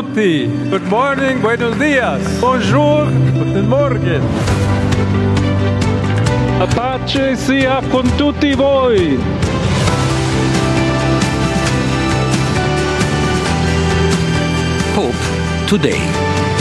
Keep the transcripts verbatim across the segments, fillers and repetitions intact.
tutti. Good morning, buenos dias. Bonjour, guten Morgen. La pace sia con tutti voi. Hope Today.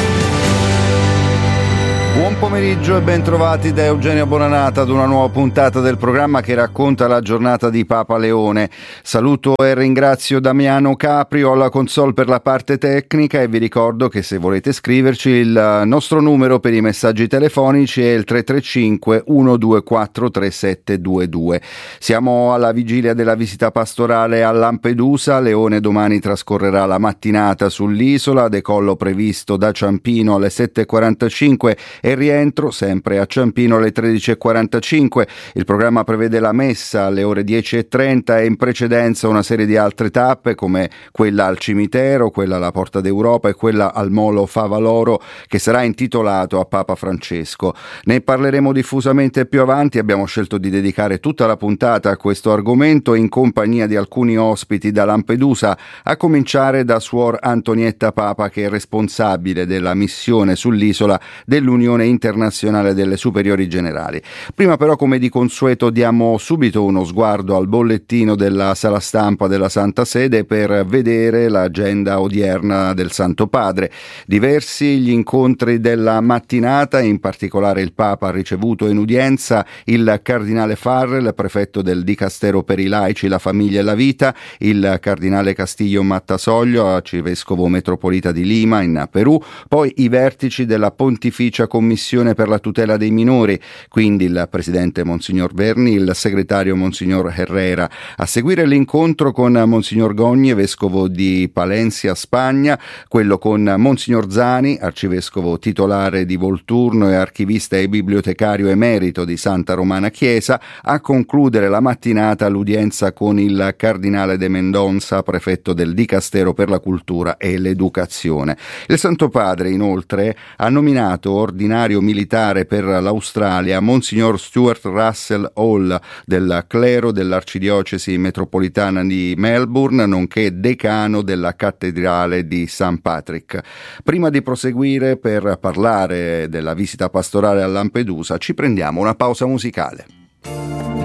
Buon pomeriggio e ben trovati da Eugenio Bonanata ad una nuova puntata del programma che racconta la giornata di Papa Leone. Saluto e ringrazio Damiano Caprio alla console per la parte tecnica e vi ricordo che se volete scriverci il nostro numero per i messaggi telefonici è il tre tre cinque uno due quattro tre sette due due. Siamo alla vigilia della visita pastorale a Lampedusa. Leone domani trascorrerà la mattinata sull'isola, decollo previsto da Ciampino alle sette e quarantacinque e rientro sempre a Ciampino alle tredici e quarantacinque. Il programma prevede la messa alle ore dieci e trenta e in precedenza una serie di altre tappe come quella al cimitero, quella alla Porta d'Europa e quella al Molo Favaloro che sarà intitolato a Papa Francesco. Ne parleremo diffusamente più avanti. Abbiamo scelto di dedicare tutta la puntata a questo argomento in compagnia di alcuni ospiti da Lampedusa, a cominciare da Suor Antonietta Papa, che è responsabile della missione sull'isola dell'Unione Internazionale delle Superiori Generali. Prima però, come di consueto, diamo subito uno sguardo al bollettino della sala stampa della Santa Sede per vedere l'agenda odierna del Santo Padre. Diversi gli incontri della mattinata, in particolare il Papa ha ricevuto in udienza il Cardinale Farrell, prefetto del Dicastero per i laici, la famiglia e la vita, il Cardinale Castillo Mattasoglio, arcivescovo metropolita di Lima in Perù, poi i vertici della Pontificia Commissione per la tutela dei minori, quindi il presidente Monsignor Verni, il segretario Monsignor Herrera. A seguire l'incontro con Monsignor Gogne, vescovo di Palencia, Spagna, quello con Monsignor Zani, arcivescovo titolare di Volturno e archivista e bibliotecario emerito di Santa Romana Chiesa. A concludere la mattinata l'udienza con il Cardinale de Mendonça, prefetto del Dicastero per la Cultura e l'Educazione. Il Santo Padre, inoltre, ha nominato ordinario militare per l'Australia Monsignor Stuart Russell Hall del clero dell'arcidiocesi metropolitana di Melbourne, nonché decano della cattedrale di Saint Patrick. Prima di proseguire per parlare della visita pastorale a Lampedusa ci prendiamo una pausa musicale.